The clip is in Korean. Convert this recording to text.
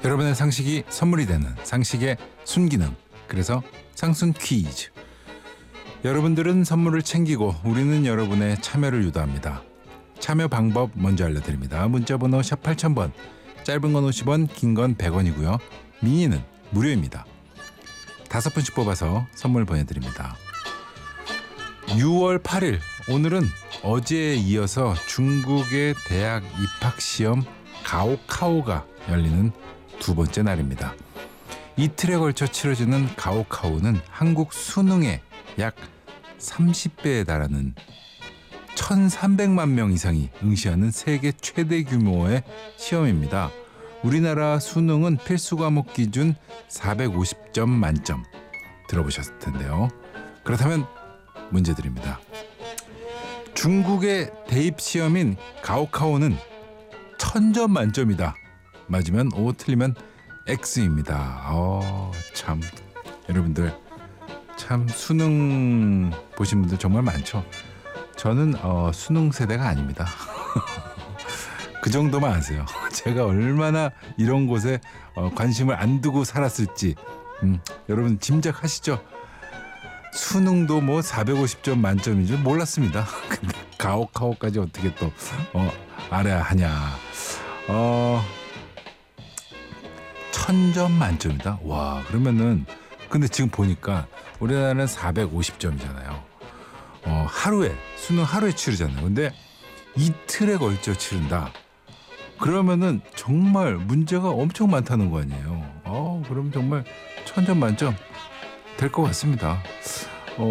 여러분의 상식이 선물이 되는 상식의 순기능, 그래서 상순 퀴즈. 여러분들은 선물을 챙기고 우리는 여러분의 참여를 유도합니다. 참여 방법 먼저 알려드립니다. 문자번호 샵 8000번, 짧은 건 50원, 긴 건 100원이고요. 미니는 무료입니다. 5분씩 뽑아서 선물 보내드립니다. 6월 8일, 오늘은 어제에 이어서 중국의 대학 입학시험 가오카오가 열리는 두 번째 날입니다. 이틀에 걸쳐 치러지는 가오카오는 한국 수능의 약 30배에 달하는 1,300만 명 이상이 응시하는 세계 최대 규모의 시험입니다. 우리나라 수능은 필수 과목 기준 450점 만점 들어보셨을 텐데요. 그렇다면 문제 드립니다. 중국의 대입 시험인 가오카오는 1000점 만점이다. 맞으면 O, 틀리면 X입니다. 참 여러분들 참 수능 보신 분들 정말 많죠. 저는 수능 세대가 아닙니다. 그 정도만 아세요. 제가 얼마나 이런 곳에 관심을 안 두고 살았을지 여러분 짐작하시죠? 수능도 뭐 450점 만점인 줄 몰랐습니다. 근데 가오카오까지 어떻게 또 알아야 하냐. 1000점 만점이다. 와, 그러면은 근데 지금 보니까 우리나라는 450점이잖아요. 하루에 수능 하루에 치르잖아요. 근데 이틀에 걸쳐 치른다. 그러면은 정말 문제가 엄청 많다는 거 아니에요. 그럼 정말 1000점 만점 될 것 같습니다.